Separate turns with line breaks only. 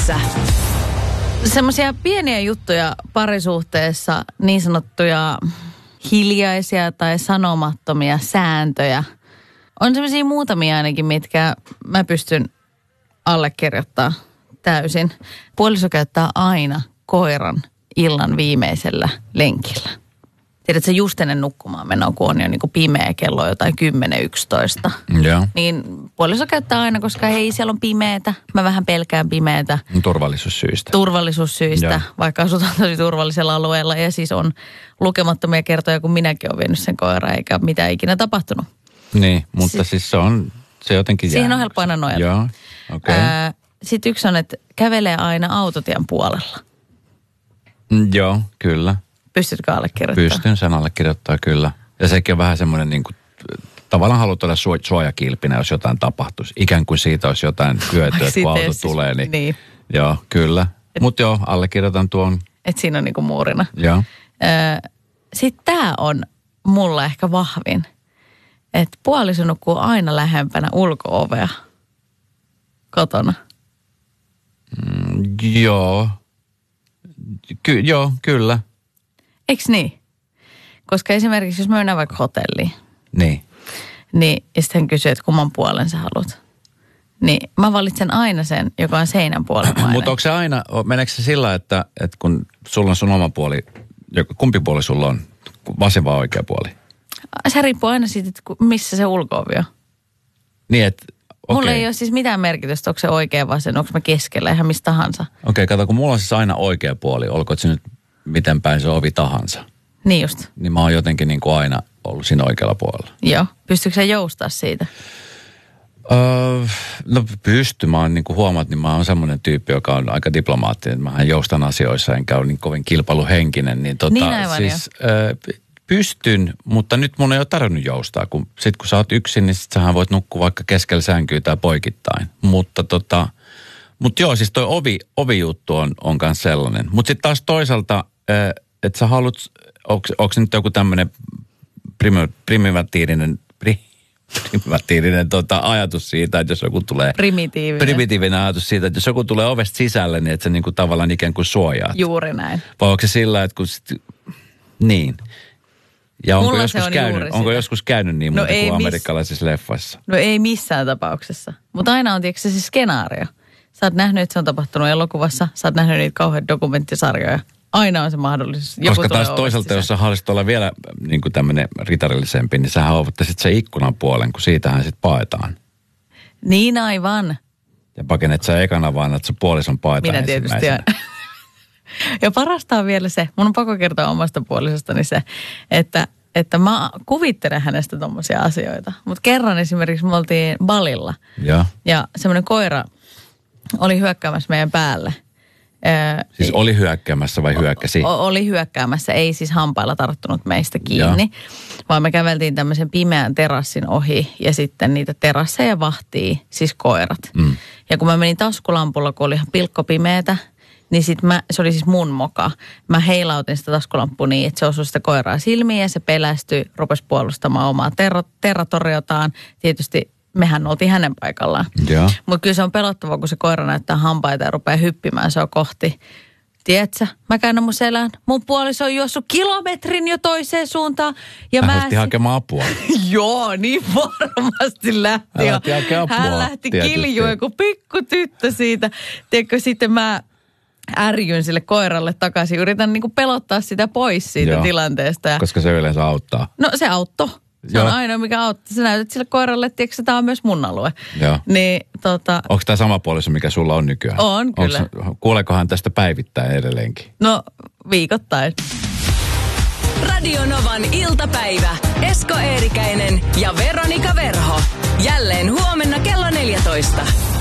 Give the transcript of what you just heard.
Ylepuheessa.
Semmoisia pieniä juttuja parisuhteessa, niin sanottuja hiljaisia tai sanomattomia sääntöjä. On semmoisia muutamia ainakin, mitkä mä pystyn allekirjoittamaan täysin. Puoliso käyttää aina koiran illan viimeisellä lenkillä. Tiedätkö, just ennen nukkumaan menoa, kun on jo niin kuin pimeä kello jotain 10-11.
Joo.
Niin puoliso käyttää aina, koska hei, siellä on pimeätä. Mä vähän pelkään pimeätä.
Turvallisuussyistä.
Turvallisuussyistä,
Joo.
vaikka asutaan tosi turvallisella alueella. Ja siis on lukemattomia kertoja, kun minäkin olen vienyt sen koiran, eikä mitään ikinä tapahtunut.
Niin, mutta siis se jotenkin
siihen on helppo aina nojata.
Joo, okei. Okay.
Sitten yksi on, että kävelee aina autotien puolella.
Joo, kyllä.
Pystytkö allekirjoittamaan?
Pystyn sen allekirjoittamaan, kyllä. Ja sekin on vähän semmoinen niin kuin, tavallaan haluat olla suojakilpinä, jos jotain tapahtuisi. Ikään kuin siitä olisi jotain hyötyä, kun auto tulee. Niin. Joo, kyllä. Mutta joo, allekirjoitan tuon.
Että siinä on niinku muurina.
Joo.
Sitten tämä on mulla ehkä vahvin. Että puoliso nukkuu aina lähempänä ulko-ovea kotona.
Joo. Joo, kyllä.
Eiks niin? Koska esimerkiksi jos mä mennään vaikka hotelliin. Niin, ja sitten hän kysyy, että kumman puolen sä haluat. Niin mä valitsen aina sen, joka on seinän puolenmainen.
Mutta onko se aina, meneekö se sillä, että kun sulla on sun oma puoli, kumpi puoli sulla on? Vasen vai oikea puoli?
Se riippuu aina siitä, että missä se ulko-ovi on.
Niin, että
Mulla ei ole siis mitään merkitystä, onko se oikea vasen, onko mä keskellä, ihan mistä tahansa.
Okei, kato, kun mulla on siis aina oikea puoli, olkoon se nyt miten päin se ovi tahansa.
Niin just.
Niin mä oon jotenkin niin kuin aina ollut siinä oikealla puolella.
Joo. Pystyykö sä joustaa siitä?
No mä oon niin kuin huomaat, niin mä oon semmoinen tyyppi, joka on aika diplomaattinen. Mähän joustan asioissa, enkä ole niin kovin kilpailuhenkinen. Niin,
niin aivan
siis, pystyn, mutta nyt mun ei ole tarvinnut joustaa. Kun sä oot yksin, niin sit sähän voit nukkua vaikka keskellä sänkyä tai poikittain. Mutta joo, siis toi ovi-juttu on myös sellainen. Mutta sitten taas toisaalta, että sä haluat, onko se nyt joku tämmöinen primitiivinen ajatus siitä, että jos joku tulee... Primitiivinen ajatus siitä, että jos joku tulee ovesta sisälle, niin että sä niinku tavallaan ikään kuin suojaat.
Juuri näin.
Vai onko se sillä, että kun niin... Ja onko joskus käynyt niin muuta kuin amerikkalaisissa leffoissa?
No ei missään tapauksessa. Mutta aina on tietysti se skenaario. Sä oot nähnyt, että se on tapahtunut elokuvassa. Sä oot nähnyt niitä kauhean dokumenttisarjoja. Aina on se mahdollisuus.
Koska taas toisaalta, jos sä haluaisit olla vielä niin kuin tämmöinen ritarillisempi, niin sähän ovattaisit se ikkunan puolen, kun siitähän sitten paetaan.
Niin aivan.
Ja pakenet sä ekana vaan, että se puolison paetaan ensimmäisenä.
Minä tietysti. Ja parasta on vielä se, mun on pakko kertoa omasta puolisostani se, että mä kuvittelen hänestä tommosia asioita. Mutta kerran esimerkiksi me oltiin Balilla. Ja semmoinen koira oli hyökkäämässä meidän päälle.
Siis oli hyökkäämässä vai hyökkäsi?
Oli hyökkäämässä, ei siis hampailla tarttunut meistä kiinni. Vaan me käveltiin tämmöisen pimeän terassin ohi ja sitten niitä terasseja vahtii siis koirat. Ja kun mä menin taskulampulla, kun oli ihan pilkkopimeetä, niin se oli siis mun moka. Mä heilautin sitä taskulamppua niin, että se osui sitä koiraa silmiin ja se pelästyi, rupesi puolustamaan omaa territoriotaan. Tietysti mehän oltiin hänen paikallaan. Mutta kyllä se on pelottavaa, kun se koira näyttää hampaita ja rupeaa hyppimään se on kohti. Tiedätkö, mä käännän mun selän. Mun puoliso on juossut kilometrin jo toiseen suuntaan. Ja
hän lähti hakemaan apua.
Joo, niin varmasti lähti. Hän lähti kiljuen kuin pikku tyttö siitä. Tiedätkö, sitten mä ärjyn sille koiralle takaisin. Yritän niinku pelottaa sitä pois siitä tilanteesta.
Koska se yleensä auttaa.
No se auttoi. Se on ainoa, mikä auttaa. Sä näytät sille koiralle, että tiedätkö, tämä on myös mun alue. Niin,
onko tämä sama puoliso, mikä sulla on nykyään?
On, kyllä.
Kuuleekohan tästä päivittäin edelleenkin?
No, viikoittain.
Radio Novan iltapäivä. Esko Eerikäinen ja Veronika Verho. Jälleen huomenna kello 14.